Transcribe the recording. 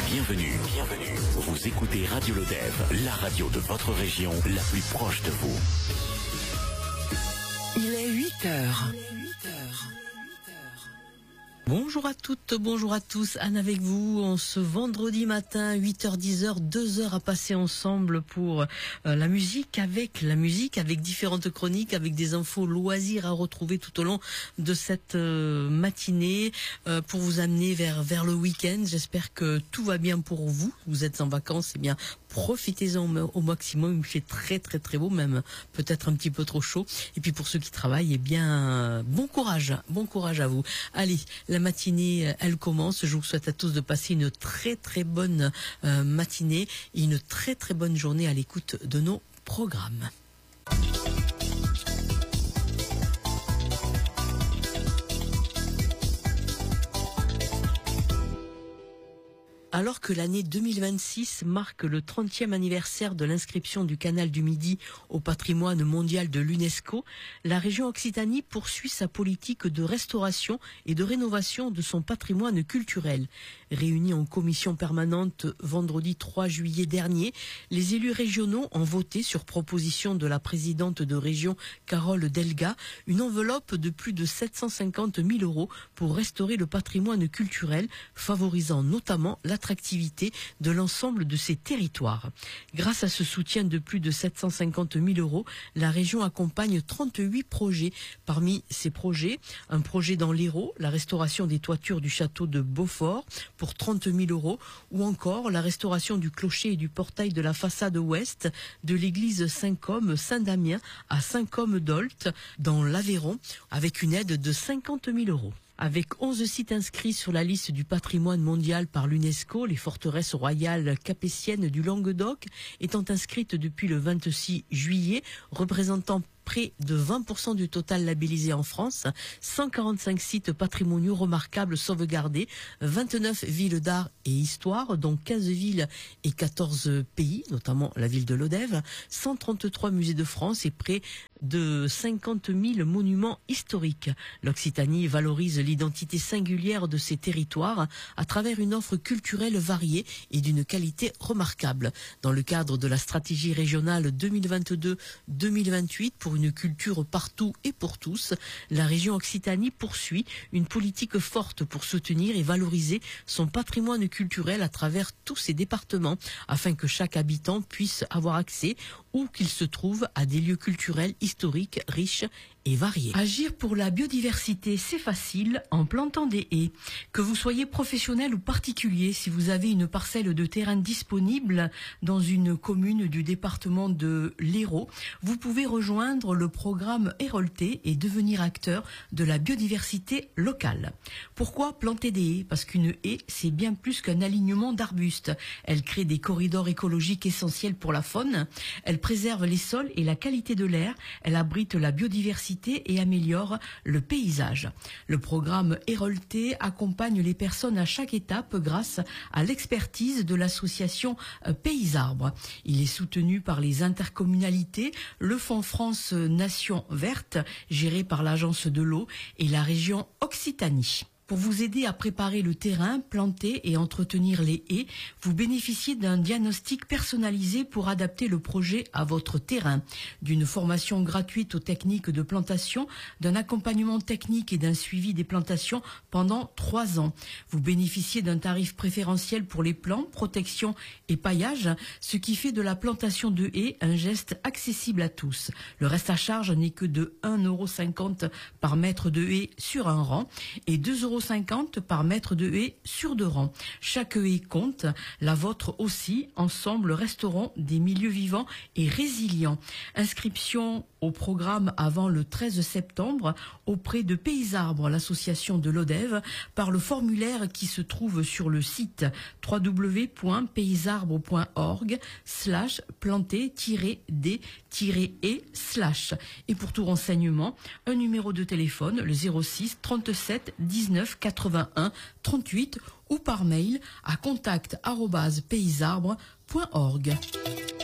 Bienvenue. Vous écoutez Radio Lodève, la radio de votre région, la plus proche de vous. Il est 8 heures. Bonjour à toutes, bonjour à tous. Anne avec vous, on ce vendredi matin, 8h, 10h, 2 heures à passer ensemble pour la musique, avec différentes chroniques, avec des infos loisirs à retrouver tout au long de cette matinée pour vous amener vers le week-end. J'espère que tout va bien pour vous. Vous êtes en vacances, eh bien profitez-en au maximum. Il fait très très très beau, même peut-être un petit peu trop chaud. Et puis pour ceux qui travaillent, eh bien bon courage à vous. Allez, la matinée, elle commence. Je vous souhaite à tous de passer une très très bonne matinée et une très très bonne journée à l'écoute de nos programmes. Alors que l'année 2026 marque le 30e anniversaire de l'inscription du canal du Midi au patrimoine mondial de l'UNESCO, la région Occitanie poursuit sa politique de restauration et de rénovation de son patrimoine culturel. Réunis en commission permanente vendredi 3 juillet dernier, les élus régionaux ont voté sur proposition de la présidente de région Carole Delga une enveloppe de plus de 750 000 € pour restaurer le patrimoine culturel, favorisant notamment l'attractivité de l'ensemble de ces territoires. Grâce à ce soutien de plus de 750 000 €, la région accompagne 38 projets. Parmi ces projets, un projet dans l'Hérault, la restauration des toitures du château de Beaufort pour 30 000 €, ou encore la restauration du clocher et du portail de la façade ouest de l'église Saint-Côme-Saint-Damien à Saint-Côme-d'Olt dans l'Aveyron, avec une aide de 50 000 €. Avec 11 sites inscrits sur la liste du patrimoine mondial par l'UNESCO, les forteresses royales capétiennes du Languedoc étant inscrites depuis le 26 juillet, représentant près de 20% du total labellisé en France, 145 sites patrimoniaux remarquables sauvegardés, 29 villes d'art et histoire, dont 15 villes et 14 pays, notamment la ville de Lodève, 133 musées de France et près de 50 000 monuments historiques. L'Occitanie valorise l'identité singulière de ses territoires à travers une offre culturelle variée et d'une qualité remarquable. Dans le cadre de la stratégie régionale 2022-2028 pour une culture partout et pour tous, la région Occitanie poursuit une politique forte pour soutenir et valoriser son patrimoine culturel à travers tous ses départements, afin que chaque habitant puisse avoir accès, où qu'il se trouve, à des lieux culturels historiques, riches et variés. Agir pour la biodiversité, c'est facile en plantant des haies. Que vous soyez professionnel ou particulier, si vous avez une parcelle de terrain disponible dans une commune du département de l'Hérault, vous pouvez rejoindre le programme Hérolté et devenir acteur de la biodiversité locale. Pourquoi planter des haies? Parce qu'une haie, c'est bien plus qu'un alignement d'arbustes. Elle crée des corridors écologiques essentiels pour la faune. Elle préserve les sols et la qualité de l'air. Elle abrite la biodiversité et améliore le paysage. Le programme Hérolté accompagne les personnes à chaque étape grâce à l'expertise de l'association Pays Arbres. Il est soutenu par les intercommunalités, le Fonds France Nation Verte, géré par l'Agence de l'eau, et la région Occitanie. Pour vous aider à préparer le terrain, planter et entretenir les haies, vous bénéficiez d'un diagnostic personnalisé pour adapter le projet à votre terrain, d'une formation gratuite aux techniques de plantation, d'un accompagnement technique et d'un suivi des plantations pendant 3 ans. Vous bénéficiez d'un tarif préférentiel pour les plants, protection et paillage, ce qui fait de la plantation de haies un geste accessible à tous. Le reste à charge n'est que de 1,50 € par mètre de haie sur un rang et 2,50 € par mètre de haie sur 2 rangs. Chaque haie compte, la vôtre aussi. Ensemble, resteront des milieux vivants et résilients. Inscription au programme avant le 13 septembre auprès de Pays Arbres, l'association de Lodève, par le formulaire qui se trouve sur le site www.paysarbres.org/planter-d-et/. Et pour tout renseignement, un numéro de téléphone, le 06 37 19 81 38, ou par mail à contact@paysarbres.org.